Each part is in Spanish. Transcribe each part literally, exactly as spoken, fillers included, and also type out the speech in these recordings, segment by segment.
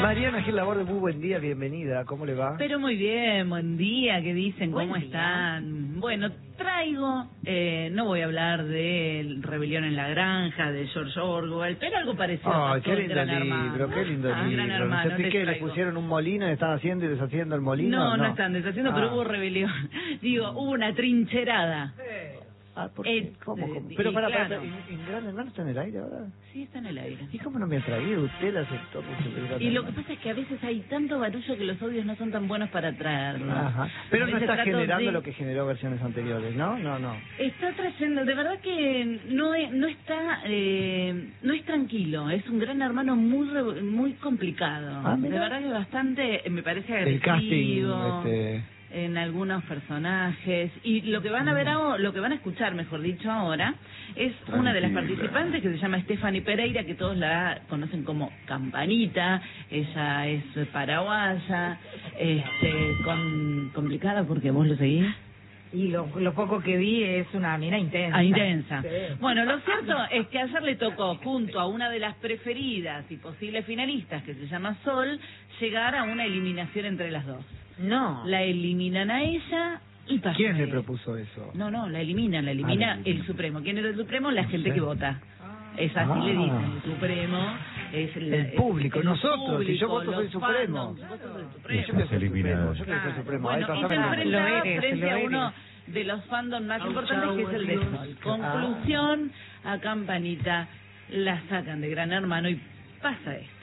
Mariana Gil Laborde, muy buen día, bienvenida, ¿cómo le va? Pero muy bien, buen día, ¿qué dicen? Buen ¿Cómo día. están? Bueno, traigo, eh, no voy a hablar de Rebelión en la Granja, de George Orwell, pero algo parecido. Ay, pasó qué en lindo Gran libro, Hermano. qué lindo Ah, libro. Gran ¿No Hermano, sé les qué, le traigo. pusieron un molino y están haciendo y deshaciendo el molino? No, no, están deshaciendo, Ah. pero hubo rebelión. Digo, hubo una trincherada. Ah, ¿por Eh, qué? ¿Cómo, cómo? eh, Pero y para, para, claro. ¿en, en Gran Hermano está en el aire ahora? Sí, está en el aire. ¿Y cómo no me ha traído? Usted la aceptó por su Gran Y lo que Hermano. pasa es que a veces hay tanto barullo que los audios no son tan buenos para traerlos. Ajá. Pero A no veces está trato generando de- lo que generó versiones anteriores, ¿no? No, no. Está trayendo, de verdad que no es, no está, eh, no es tranquilo, es un Gran Hermano muy re- muy complicado. Ah, de mira. verdad que bastante, eh, me parece El casting, agresivo este... en algunos personajes, y lo que van a ver ahora, lo que van a escuchar, mejor dicho ahora, es una de las Tranquila. participantes que se llama Stephanie Pereira, que todos la conocen como Campanita. Ella es paraguaya, este, con, complicada porque vos lo seguís. Y lo, lo poco que vi es una mina intensa. Ah, intensa. Sí. Bueno, lo cierto es que ayer le tocó, junto a una de las preferidas y posibles finalistas, que se llama Sol, llegar a una eliminación entre las dos. No. La eliminan a ella y pasa. ¿Quién le propuso eso? No, no, la eliminan, la elimina Ah, la el eliminan. Supremo. ¿Quién es el Supremo? La No gente sé. que vota. Es así, Ah. le dicen, el Supremo es la- El público, el nosotros, si yo voto los soy Supremo. fandoms, vos sos el Yo Supremo. quiero ser Eliminado. Supremo, yo quiero ser Claro. Supremo. Ahí Bueno, y se pasame la- enfrentaba Lo eres, frente lo a eres. uno de los fandoms más importantes, que es el de Sol. Conclusión, a Campanita la sacan de Gran Hermano y pasa esto.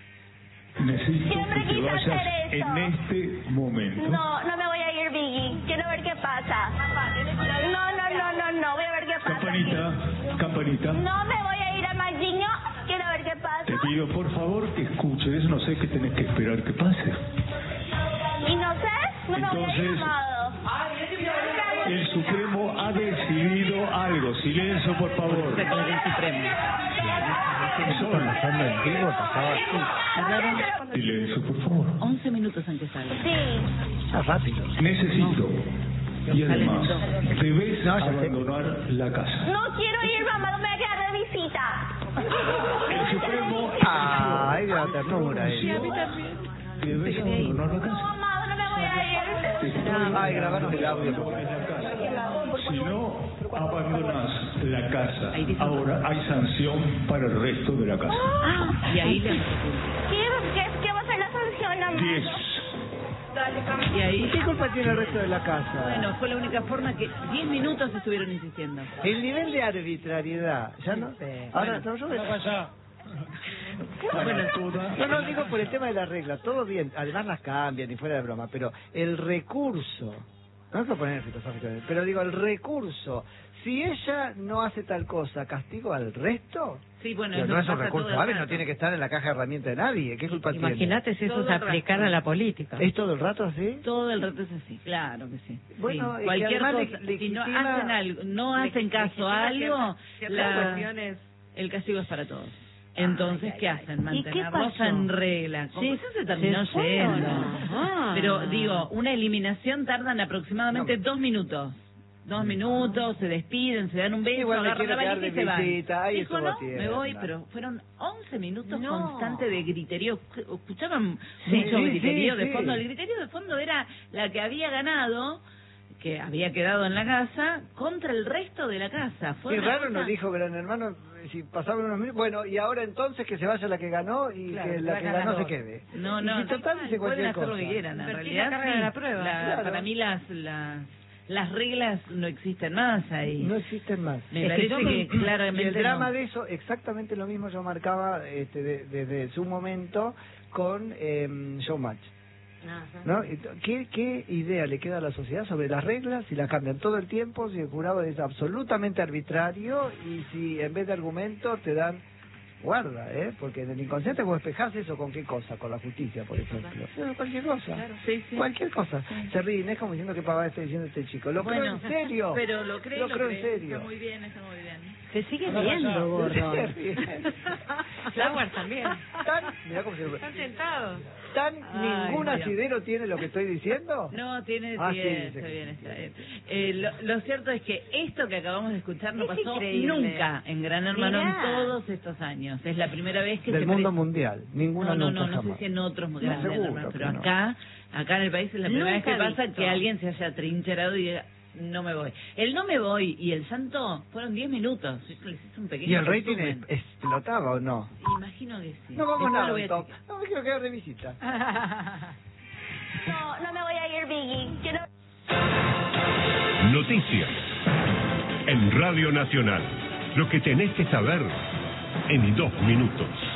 Necesito Siempre que te quise vayas hacer eso. en este momento. No, no me voy a ir, Biggie. Quiero ver qué pasa. No, no, no, no, no. Voy a ver qué pasa. Campanita, campanita, No me voy a ir a Magdiño. Quiero ver qué pasa. te pido por favor que escuches, no sé qué tenés que esperar que pase. Y no sé, no me voy a ir, Entonces- amado. El Supremo ha decidido algo. Silencio, por favor. Se con el Supremo. Esto pasando en vivo, pasaba así. Silencio, por favor. once minutos en que salga. Sí. Ah, rápido. Necesito. Y además, debes No, ya sé. abandonar la casa. No quiero ir, mamá. No me voy a quedar de visita. El Supremo Ay, la ternura. Sí, a mí eh. también. debes abandonar la No, casa. amado. No me voy a ir. Te estoy Ay, grabanos el audio. en la casa. Si no abandonas la casa, Ahí dice- ahora hay sanción para el resto de la casa. Ah, y ahí le ¿Qué, qué, qué va a ser la sanción, amado? Diez. y ¿Y ahí qué culpa tiene el resto de la casa? bueno, fue la única forma que diez minutos estuvieron insistiendo. El nivel de arbitrariedad, ¿ya no? Sí. Ahora, no, yo Bueno, No, no, digo por el tema de las reglas, todo bien, además las cambian y fuera de broma, pero el recurso, no es por poner filosófico, pero digo, el recurso, si ella no hace tal cosa, ¿castigo al resto? Sí, bueno, Pero eso no es un pasa recurso todo el hábil, no rato. tiene que estar en la caja de herramientas de nadie, ¿qué culpa Imagínate si eso Todo se el rato. aplicara a la política. tiene? ¿Es todo el rato así? Todo el rato es así, claro que sí. Bueno, Sí. es que Cualquier además cosa, le- si no legitima- hacen algo, no hacen caso a algo, la- el castigo es para todos. Entonces, ¿qué hacen? ¿Y qué Mantenerlos pasó? en regla. Como Sí, eso se terminó se fueron. yendo. Ah. Pero digo, una eliminación tardan aproximadamente dos minutos. Dos minutos, se despiden, se dan un beso, Igual me agarran la quiero quedar valija y de se van. visita, ahí Dijo, estuvo no, tierna. me voy, pero fueron once minutos No. constantes de griterío. Escuchaban Sí, mucho sí, griterío sí, de sí. fondo. El griterío de fondo era la que había ganado, que había quedado en la casa, contra el resto de la casa. Fue Qué una raro cosa- nos dijo Gran Hermano, si pasaban unos minutos, bueno, y ahora entonces que se vaya la que ganó y Claro, que la la que ganó ganadora. se quede. No, Y no, si total dice pueden cualquier hacer lo cosa. que quieran. En Invertir realidad, la carga sí. de la prueba. La- Claro. Para mí las, las las reglas no existen más ahí. No existen más. Me Es que parece yo que, me- Y claramente el drama no. de eso, exactamente lo mismo yo marcaba este, de- desde su momento con eh, Showmatch. ¿No? Y t- ¿Qué, ¿Qué idea le queda a la sociedad sobre las reglas si las cambian todo el tiempo, si el jurado es absolutamente arbitrario y si en vez de argumento te dan guarda, ¿eh? Porque en el inconsciente vos despejás eso con qué cosa, con la justicia, por ejemplo. Pero cualquier cosa, Sí, sí. cualquier cosa. Se ríen, es como diciendo que pavada está diciendo este chico. Lo creo Bueno, en serio. pero lo creo, Lo creo en cree. serio. Está muy bien, está muy bien. Se sigue No, viendo, no, gordo. se sigue riendo. Flowers también. Tan, mirá cómo se Están tentados. ¿Tan Ay, ningún Dios. asidero tiene lo que estoy diciendo? No, tiene Ah, sí, bien, dice está que bien, sí. está bien. Eh, lo, lo cierto es que esto que acabamos de escuchar no Es pasó increíble. nunca en Gran Hermano Mirá. en todos estos años. Es la primera vez que Del se mundo pre- mundial. Ninguna No, no, nunca no, no jamás. sé si en otros No, grandes seguro hermanos, que pero no. acá, acá en el país es la primera Nunca vez que pasa visto. que alguien se haya trincherado y diga, no me voy. El no me voy y el santo fueron diez minutos. Yo les hice un pequeño ¿Y el rating resumen. es- explotaba o no? Imagino que sí. No vamos Después nada, lo voy a Top. chequear. No me quiero quedar de visita. No, no me voy a ir, Biggie. Quiero... Noticias en Radio Nacional. Lo que tenés que saber en dos minutos.